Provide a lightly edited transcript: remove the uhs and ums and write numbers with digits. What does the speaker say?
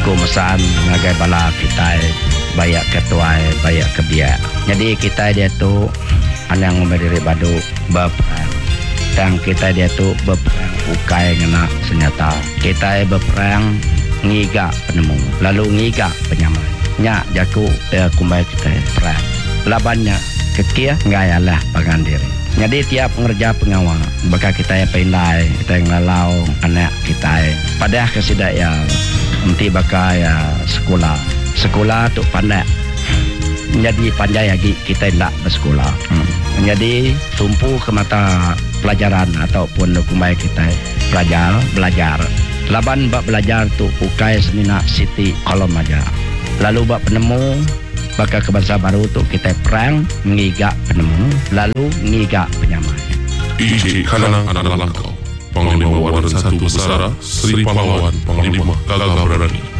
kumasan ngagai bala kita bayak ketua bayak kebiak. Jadi kita dia tu anang berdiri badu berperang. Dan kita dia tu berperang ukai ngena senjata. Kita berperang ngiga penemu, lalu ngiga penyamai. Nya jaku kumbai kita perang. Labannya kekia ngayalah pangan diri. Jadi tiap pengerja pengawal bakal kita pindai, kita ngalau anak kita. Padahal kesidak ya mesti bakal ya sekolah tu pandai. Jadi pandai lagi kita tidak bersekolah. Jadi tumpu ke mata pelajaran ataupun kumbai kita belajar. Laban bak belajar tu ukai semina Siti kolom aja. Lalu bak penemu bakal ke bangsa baru tu kita perang mengiga penemu lalu mengiga penyamai. Iji Kanang adalah kau, Panglima Waran 1 Besara, Sri Pahlawan Panglima Gagah Berani.